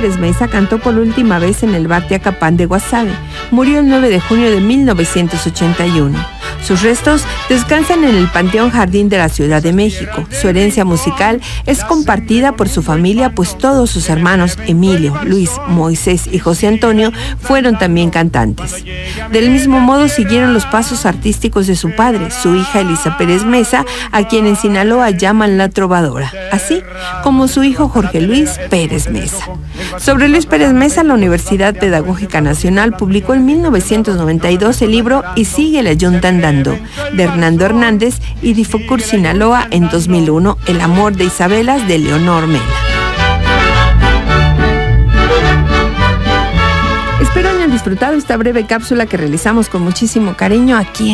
Pérez Mesa cantó por última vez en el bar Teacapán de Guasave. Murió el 9 de junio de 1981. Sus restos descansan en el Panteón Jardín de la Ciudad de México. Su herencia musical es compartida por su familia, pues todos sus hermanos Emilio, Luis, Moisés y José Antonio fueron también cantantes. Del mismo modo siguieron los pasos artísticos de su padre, su hija Elisa Pérez Mesa, a quien en Sinaloa llaman la trovadora, así como su hijo Jorge Luis Pérez Mesa. Sobre Luis Pérez Mesa, la Universidad Pedagógica Nacional publicó en 1992 el libro Y sigue la yunta andando, de Hernando Hernández, y Difocur Sinaloa en 2001, El amor de Isabelas, de Leonor Mena. Espero hayan disfrutado esta breve cápsula que realizamos con muchísimo cariño aquí